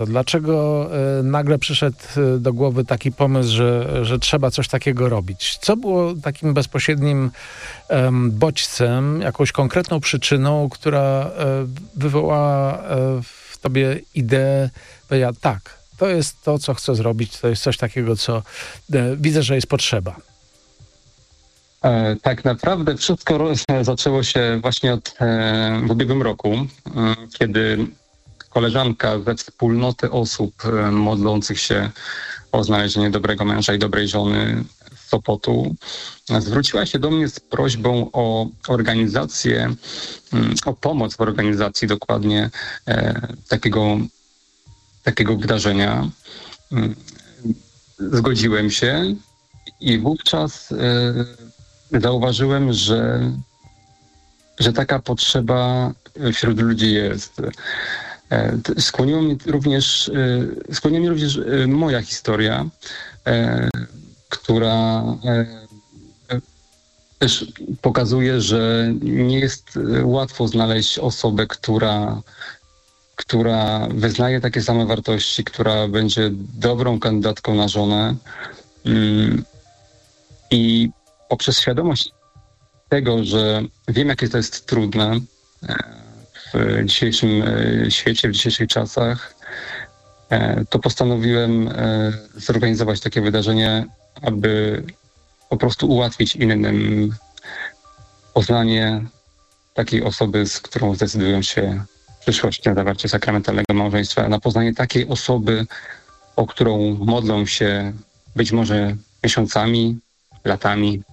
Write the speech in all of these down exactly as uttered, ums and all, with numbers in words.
Dlaczego y, nagle przyszedł y, do głowy taki pomysł, że, że trzeba coś takiego robić? Co było takim bezpośrednim y, bodźcem, jakąś konkretną przyczyną, która y, wywołała y, w tobie ideę, powiedziała, tak, to jest to, co chcę zrobić, to jest coś takiego, co y, widzę, że jest potrzeba. E, tak naprawdę wszystko ro- zaczęło się właśnie od e, w ubiegłym roku, e, kiedy koleżanka ze wspólnoty osób e, modlących się o znalezienie dobrego męża i dobrej żony z Sopotu e, zwróciła się do mnie z prośbą o organizację, m, o pomoc w organizacji dokładnie e, takiego, takiego wydarzenia. M, Zgodziłem się i wówczas e, zauważyłem, że, że taka potrzeba wśród ludzi jest. E, t- Skłoniło mnie również, e, skłoniła mnie również e, moja historia, e, która e, e, też pokazuje, że nie jest e, łatwo znaleźć osobę, która, która wyznaje takie same wartości, która będzie dobrą kandydatką na żonę. Mm, I poprzez świadomość tego, że wiem, jakie to jest trudne e, w dzisiejszym e, świecie, w dzisiejszych czasach, e, to postanowiłem e, zorganizować takie wydarzenie, aby po prostu ułatwić innym poznanie takiej osoby, z którą zdecydują się w przyszłości na zawarcie sakramentalnego małżeństwa, na poznanie takiej osoby, o którą modlą się być może miesiącami, latami.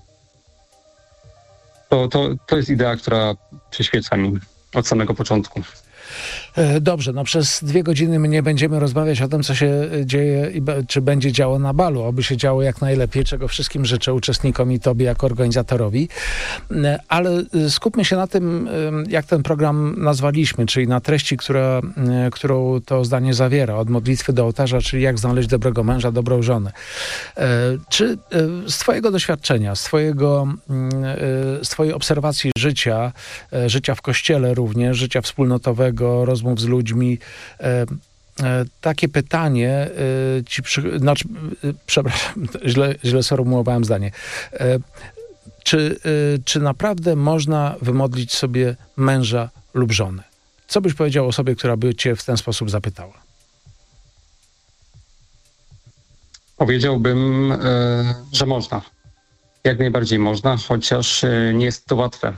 To, to, to jest idea, która przyświeca mi od samego początku. Dobrze, no przez dwie godziny my nie będziemy rozmawiać o tym, co się dzieje i be, czy będzie działo na balu, aby się działo jak najlepiej, czego wszystkim życzę uczestnikom i tobie jako organizatorowi. Ale skupmy się na tym, jak ten program nazwaliśmy, czyli na treści, która, którą to zdanie zawiera, od modlitwy do ołtarza, czyli jak znaleźć dobrego męża, dobrą żonę. Czy z twojego doświadczenia, z twojego, z twojej obserwacji życia, życia w kościele również, życia wspólnotowego, rozmów z ludźmi, e, e, takie pytanie e, ci przy, znaczy, e, przepraszam, źle, źle sformułowałem zdanie. E, czy, e, czy naprawdę można wymodlić sobie męża lub żonę? Co byś powiedział osobie, która by cię w ten sposób zapytała? Powiedziałbym, e, że można. Jak najbardziej można, chociaż e, nie jest to łatwe.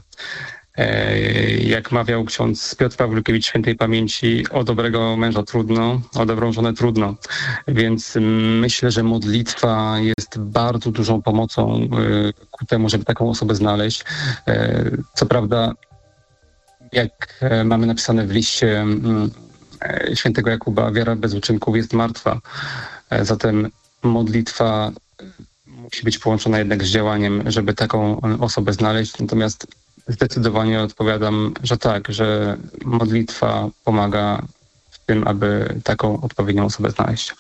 Jak mawiał ksiądz Piotr Pawlukiewicz świętej pamięci, o dobrego męża trudno, o dobrą żonę trudno. Więc myślę, że modlitwa jest bardzo dużą pomocą ku temu, żeby taką osobę znaleźć. Co prawda, jak mamy napisane w liście świętego Jakuba, wiara bez uczynków jest martwa. Zatem modlitwa musi być połączona jednak z działaniem, żeby taką osobę znaleźć. Natomiast zdecydowanie odpowiadam, że tak, że modlitwa pomaga w tym, aby taką odpowiednią osobę znaleźć.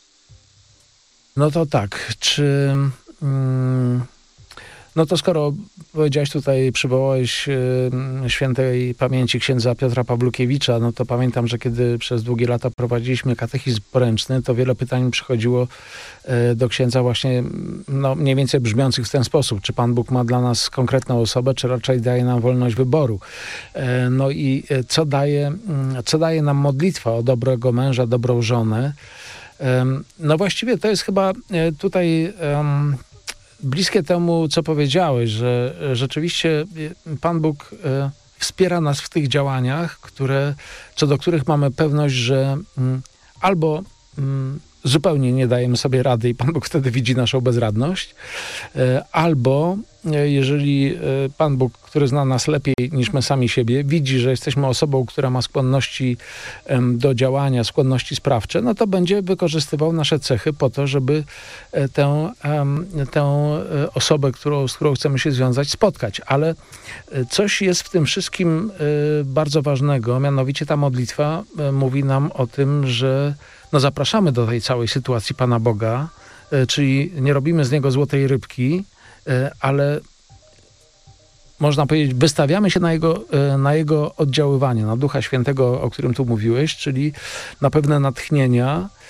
No to tak, czy... Mm, no to skoro powiedziałeś tutaj, przywołałeś y, świętej pamięci księdza Piotra Pawlukiewicza, no to pamiętam, że kiedy przez długie lata prowadziliśmy katechizm poręczny, to wiele pytań przychodziło y, do księdza właśnie no, mniej więcej brzmiących w ten sposób. Czy Pan Bóg ma dla nas konkretną osobę, czy raczej daje nam wolność wyboru? Y, no i y, co daje, y, co daje nam modlitwa o dobrego męża, dobrą żonę? Y, no właściwie to jest chyba y, tutaj... Y, bliskie temu, co powiedziałeś, że rzeczywiście Pan Bóg wspiera nas w tych działaniach, które, co do których mamy pewność, że albo zupełnie nie dajemy sobie rady i Pan Bóg wtedy widzi naszą bezradność, albo jeżeli Pan Bóg, który zna nas lepiej niż my sami siebie, widzi, że jesteśmy osobą, która ma skłonności do działania, skłonności sprawcze, no to będzie wykorzystywał nasze cechy po to, żeby tę, tę osobę, którą, z którą chcemy się związać, spotkać. Ale coś jest w tym wszystkim bardzo ważnego, mianowicie ta modlitwa mówi nam o tym, że no zapraszamy do tej całej sytuacji Pana Boga, czyli nie robimy z Niego złotej rybki, ale można powiedzieć, wystawiamy się na jego, na jego oddziaływanie, na Ducha Świętego, o którym tu mówiłeś, czyli na pewne natchnienia,